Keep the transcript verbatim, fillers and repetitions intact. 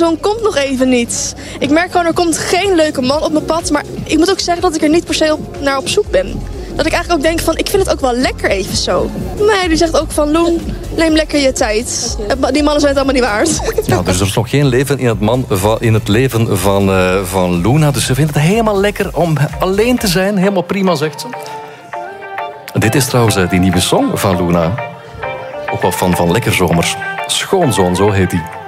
schoonzoon komt nog even niet. Ik merk gewoon, er komt geen leuke man op mijn pad. Maar ik moet ook zeggen dat ik er niet per se op, naar op zoek ben. Dat ik eigenlijk ook denk van, ik vind het ook wel lekker even zo. Nee, die zegt ook van, Loen, neem lekker je tijd. Okay. Die mannen zijn het allemaal niet waard. Ja, dus er is nog geen leven in het, man, in het leven van, uh, van Luna. Dus ze vindt het helemaal lekker om alleen te zijn. Helemaal prima, zegt ze. Dit is trouwens uh, die nieuwe song van Luna. Ook wel van, van Lekker Zomers. Schoonzoon, zo heet die.